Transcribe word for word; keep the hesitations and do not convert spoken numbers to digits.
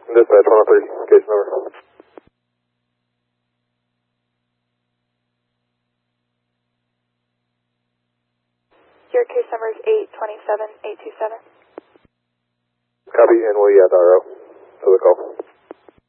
Dispatch one oh three, case number. Your case number is eight two seven eight two seven. Copy, and we have R O for the call.